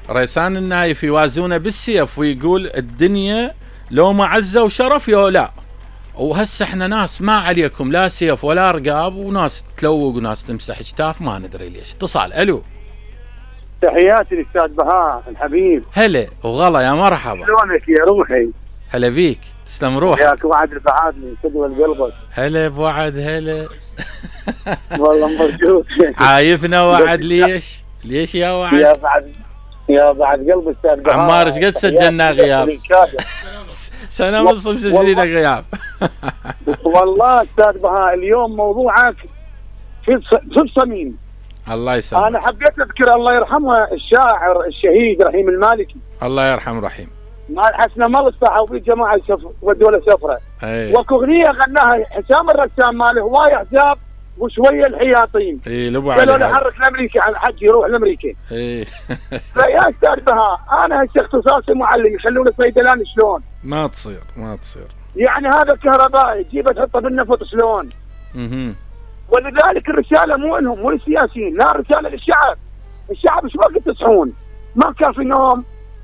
ريسان النايف يوازونه بالسيف ويقول الدنيا لو معزة وشرف يو لا، وهسه احنا ناس ما عليكم لا سيف ولا رقاب، وناس تلوق وناس تمسح اجتاف، ما ندري ليش. اتصال. الو، تحياتي للاستاذ بهاء الحبيب. هلا وغلا، يا مرحبا. شلونك يا روحي؟ هلا بيك، تسلم روحك. وياك وعد البعاد من سدوة قلبك. هلا بوعد، هلا. والله مرجوك. عايفنا وعد، ليش يا وعد؟ يا بعد قلب استاذ بهاء. عمار ايش قد سجلنا غياب؟ سنة ونص مسجلين غياب. والله استاذ بهاء اليوم موضوعك في الصميم. الله يسلمك. انا حبيت اذكر الله يرحمه الشاعر الشهيد رحيم المالكي. الله يرحم رحيم. مال حسن مال الصحة وفي جماعة ودوا له سفرة. واكو اغنية غناها حسام الرسام ماله هواية حساب وشوية الحياطين. لبو علي. قالوا له حرك لامريكا على الحج يروح لامريكا. فيا استاذ بهاء انا هسه اختصاصي معلم يخلونه صيدلاني شلون؟ ما تصير. يعني هذا كهربائي تجيبه تحطه بالنفط شلون؟ ولذلك الرسالة مو لهم مو للسياسيين، لا الرسالة للشعب. الشعب ايش وقت تصحون؟ ما كان في نوم.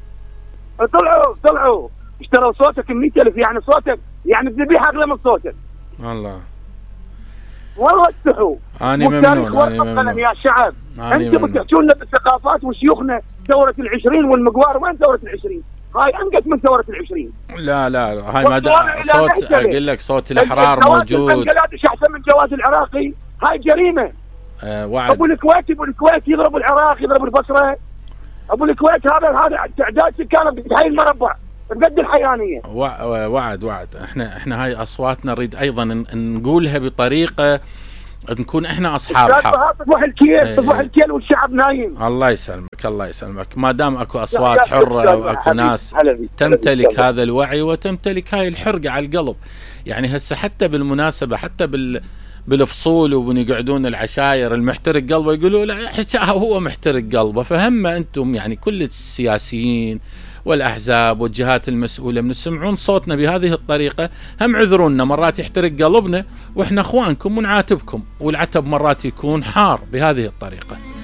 طلعوا اشتروا صوتك 100,000، يعني صوتك يعني الذبيحة أغلى من صوتك. الله والله استحوا. أنا ممنون يا شعب. أنتم بتحكوا لنا بالثقافات وشيوخنا ثورة ال20 والمقوار، وين ثورة ال20؟ هاي أنقت من ثورة ال20. لا هاي ما صوت أقول لك صوت الأحرار موجود. البنجلاديش أحسن من جواز العراقي، هاي جريمة. وعد. أبو الكويت يضرب العراق، يضرب البصرة. أبو الكويت هذا تعداد سكانه بحي المربع بقد الحيانية. وعد. احنا هاي أصواتنا نريد أيضا نقولها بطريقة نكون احنا اصحاب حق. طفح الكيل والشعب نايم. الله يسلمك. ما دام اكو اصوات حره واكو ناس تمتلك هذا الوعي وتمتلك هاي الحرقه على القلب. يعني هسه حتى بالمناسبه حتى بالفصول وبنقعدون العشاير المحترق قلبه يقولوا لا حكاها هو محترق قلبه. فهم انتم يعني كل السياسيين والأحزاب والجهات المسؤولة من تسمعون صوتنا بهذه الطريقة، هم عذرونا مرات يحترق قلبنا، وإحنا أخوانكم ونعاتبكم، والعتب مرات يكون حار بهذه الطريقة.